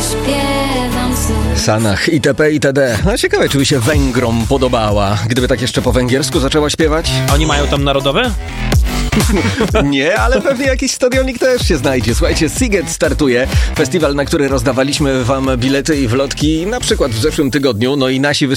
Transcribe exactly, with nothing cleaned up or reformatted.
zaśpiewam znów. Sanach itp. itd. No ciekawe, czy by się Węgrom podobała, gdyby tak jeszcze po węgiersku zaczęła śpiewać? Oni mają tam narodowe? Nie, ale pewnie jakiś stadionik też się znajdzie. Słuchajcie, Sziget startuje. Festiwal, na który rozdawaliśmy wam bilety i wlotki na przykład w zeszłym tygodniu. No i nasi